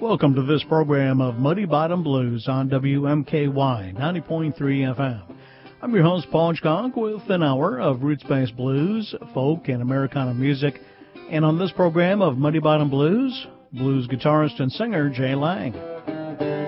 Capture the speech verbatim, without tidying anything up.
Welcome to this program of Muddy Bottom Blues on W M K Y ninety point three F M. I'm your host, Paul Schonk, with an hour of roots-based blues, folk, and Americana music. And on this program of Muddy Bottom Blues, blues guitarist and singer Jay Lang.